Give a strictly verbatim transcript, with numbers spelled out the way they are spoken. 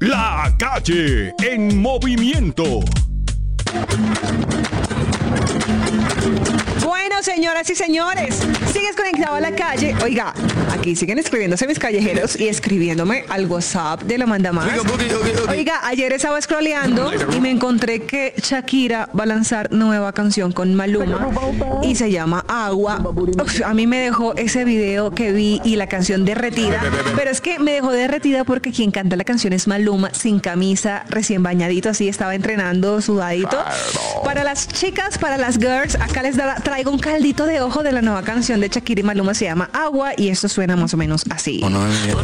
La Calle en movimiento. Bueno, señoras y señores, sigues conectado a La Calle. Oiga, aquí siguen escribiéndose mis callejeros y escribiéndome al WhatsApp de la Manda Más. Oiga, ayer estaba scrolleando y me encontré que Shakira va a lanzar nueva canción con Maluma y se llama Agua. Uf, a mí me dejó ese video que vi y la canción derretida, pero es que me dejó derretida porque quien canta la canción es Maluma, sin camisa, recién bañadito, así estaba entrenando, sudadito. Para las chicas, para las girls, acá les da, traigo un caldito de ojo de la nueva canción de Shakira y Maluma, se llama Agua y esto suena más o menos así.